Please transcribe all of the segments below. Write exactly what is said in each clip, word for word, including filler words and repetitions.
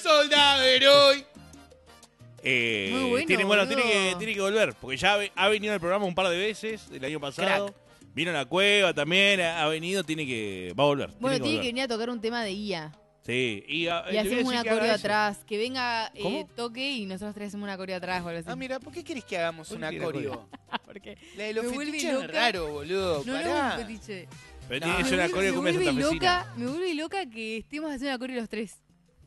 soldado héroe. Eh, Muy bueno, tiene, bueno, tiene boludo. que, tiene que volver, porque ya ha, ha venido al programa un par de veces el año pasado. Crack. Vino a la cueva también, ha, ha venido, tiene que. Va a volver. Bueno, tiene que, tiene que volver. venir a tocar un tema de guía. Sí, y, a- Y le voy a hacemos decir una que haga coreo eso. atrás. Que venga, eh, ¿Cómo? toque y nosotros tres hacemos una coreo atrás o algo así. Ah, mira, ¿por qué querés que hagamos ¿Por una qué la coreo? Porque La de los Me vuelve fetiches es loca. raro, boludo. no, no, Pará. un fetiche. Pero No. tiene que Me ser una vuelve- coreo de me cumbia vuelve santafesina. loca, me vuelve loca que estemos haciendo una coreo los tres.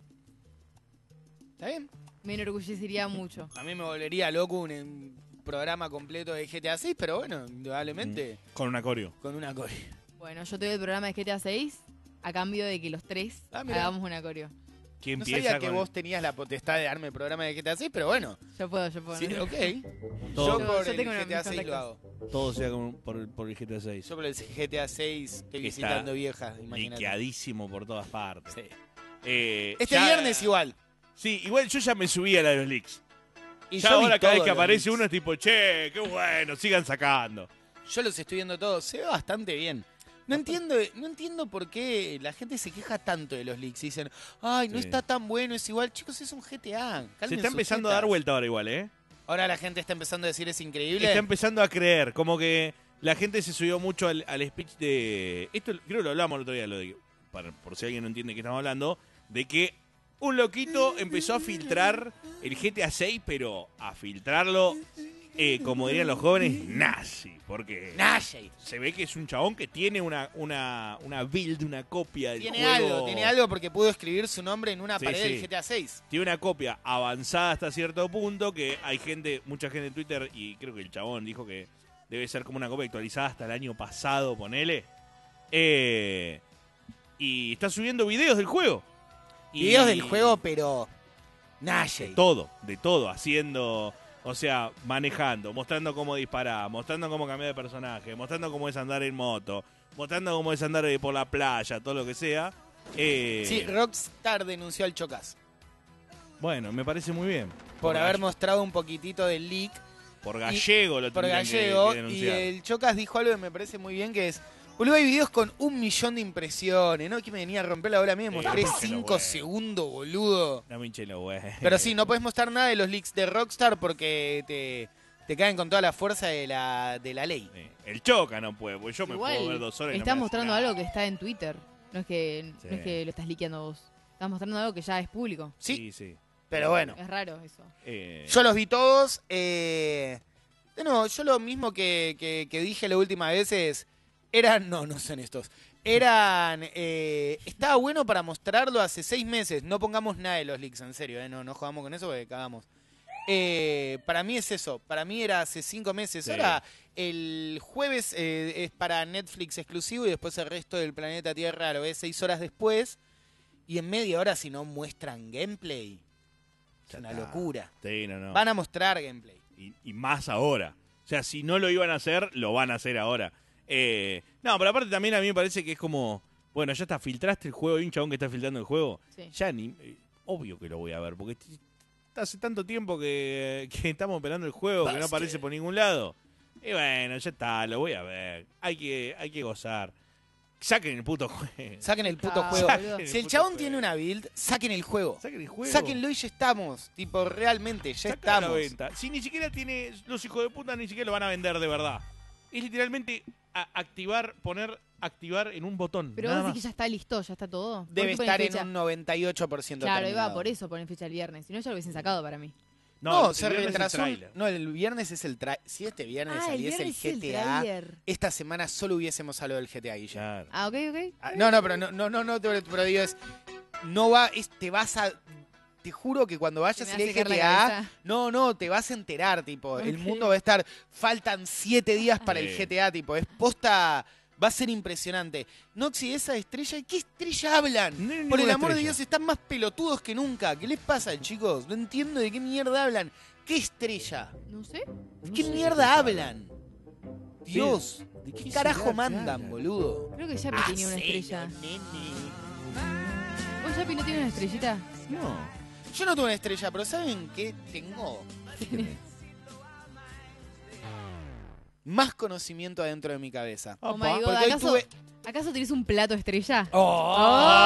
¿Está bien? Me enorgullecería mucho. A mí me volvería loco un, un programa completo de G T A seis, pero bueno, indudablemente Con una coreo. con una coreo. Bueno, yo te doy el programa de G T A seis a cambio de que los tres Ah, mirá. hagamos una coreo. ¿Quién No empieza sabía que con vos tenías la potestad de darme el programa de G T A seis, pero bueno. Yo puedo, yo puedo. Sí, ¿no? ok. Todo. Yo Yo- por yo el tengo G T A mis seis lo hago. contactos. todo sea con- por, por el G T A seis? Yo por el G T A seis estoy Que está visitando viejas, imagínate. Liqueadísimo por todas partes. Sí. Eh, Este ya- viernes igual. Sí, igual yo ya me subí a la de los leaks. Y Ya yo vi ahora cada vez todos que los aparece leaks. uno es tipo, che, qué bueno, sigan sacando. Yo los estoy viendo todos, se ve bastante bien. No entiendo, no entiendo por qué la gente se queja tanto de los leaks. Dicen, ay, no Sí. está tan bueno, es igual. Chicos, es un G T A. Se Calmen está sus empezando a dar tetas. vuelta ahora igual, ¿eh? Ahora la gente está empezando a decir es increíble. Está empezando a creer, como que la gente se subió mucho al, al speech de... Esto creo que lo hablamos el otro día, lo de, para, por si alguien no entiende qué estamos hablando, de que un loquito empezó a filtrar el G T A seis, pero a filtrarlo, eh, como dirían los jóvenes, nazi. Porque Naye. se ve que es un chabón que tiene una, una, una build, una copia del Tiene juego. algo, tiene algo porque pudo escribir su nombre en una Sí, pared sí. del G T A seis. Tiene una copia avanzada hasta cierto punto que hay gente, mucha gente en Twitter, y creo que el chabón dijo que debe ser como una copia actualizada hasta el año pasado, ponele. Eh, y está subiendo videos del juego. Y- Videos del juego, pero De Naye. todo, de todo, haciendo, o sea, manejando, mostrando cómo disparar, mostrando cómo cambiar de personaje, mostrando cómo es andar en moto, mostrando cómo es andar eh, por la playa, todo lo que sea. Eh, Sí, Rockstar denunció al Chocas bueno, me parece muy bien. por haber gall- mostrado un poquitito del leak Por gallego lo por tendrían que- Gallego. que Y denunciar. el Chocas dijo algo que me parece muy bien, que es... Boludo, hay videos con un millón de impresiones, ¿no? Que me venía a romper la bola a mí, me Sí, mostré dámelo, cinco güey. segundos, boludo. No me hinche los güey. Pero sí, no puedes mostrar nada de los leaks de Rockstar porque te, te caen con toda la fuerza de la, de la ley. Sí, el choca no puede, porque yo me Igual, puedo ver dos horas y no estás me hace mostrando nada. algo que está en Twitter. No es que, Sí. no es que lo estás liqueando vos. Estás mostrando algo que ya es público. Sí, Sí, sí. pero bueno. Es raro eso. Eh, Yo los vi todos. Eh, de nuevo, yo lo mismo que, que, que dije la última vez es... Eran... No, no son estos. Eran... Eh, estaba bueno para mostrarlo hace seis meses. No pongamos nada de los leaks, en serio. Eh, no, no jugamos con eso porque cagamos. Eh, para mí es eso. Para mí era hace cinco meses. Sí. Ahora, el jueves eh, es para Netflix exclusivo y después el resto del planeta Tierra lo ves seis horas después. Y en media hora, si no muestran gameplay, es Ya una está. locura. sí, no, no. Van a mostrar gameplay. Y, y más ahora. O sea, si no lo iban a hacer, lo van a hacer ahora. Eh, no, pero aparte también a mí me parece que es como... Bueno, ya está, filtraste el juego, hay un chabón que está filtrando el juego. Sí. Ya ni... eh, obvio que lo voy a ver, porque t- hace tanto tiempo que, que estamos esperando el juego, que no Busted. aparece por ningún lado. Y bueno, ya está, lo voy a ver. Hay que, hay que gozar. Saquen el puto juego. Saquen el puto Ah, juego. boludo. Si el chabón tiene una build, saquen el juego. Saquen el juego. Sáquenlo y ya estamos. Tipo, realmente, ya Sácalo a la estamos. venta. Si ni siquiera tiene, los hijos de puta ni siquiera lo van a vender de verdad. Es literalmente a- activar, poner, activar en un botón. Pero nada vos decís más. que ya está listo, ya está todo. ¿Por Debe qué ponen estar en fecha? un noventa y ocho por ciento Claro, terminado. iba por eso ponen fecha el viernes. Si no, ya lo hubiesen sacado para mí. No, el se viernes es el retrasó. tráiler. No, el viernes es el tráiler. Si este viernes Ah, el saliese el, viernes es G T A, tráiler. esta semana solo hubiésemos hablado del G T A, Guille. Claro. Ah, ok, ok. Ah, No, no, pero no, no, no, no, pero, pero digo, es, no va, es, te vas a, te juro que cuando vayas Se al me hace G caer la T A, cabeza. no, no, te vas a enterar, tipo, el Ok. mundo va a estar, faltan siete días para el Sí. G T A, tipo, es posta, va a ser impresionante. Noxy, esa estrella, ¿qué estrella hablan? No hay Por el ninguna amor de estrella. Dios, están más pelotudos que nunca. ¿Qué les pasa, chicos? No entiendo de qué mierda hablan. ¿Qué estrella? No sé. No ¿Qué sé mierda qué hablan? Dios, ¿de qué ¿Qué carajo será que mandan, hablan? boludo? Creo que Yapi tenía una Hacelo, estrella. nene. ¿Vos, Yapi, no tienes una estrellita? No. Yo no tengo una estrella, pero ¿saben qué tengo? Más conocimiento adentro de mi cabeza. Oh Opa. my God, Porque hoy ¿acaso, tuve... ¿acaso tenés un plato estrella? ¡Oh!